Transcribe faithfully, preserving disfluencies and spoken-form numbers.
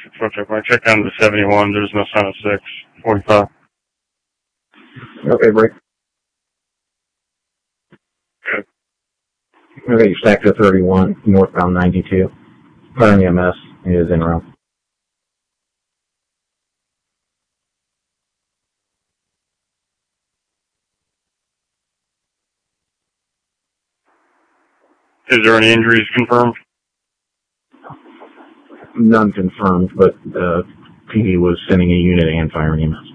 foot check. When I checked down to the seventy-one, there's no sign of six. forty-five. Okay, break. Good. Okay, you stacked to thirty-one, northbound ninety-two. Fire E M S is en route. Is there any injuries confirmed? None confirmed, but uh, P D was sending a unit and fire E M S.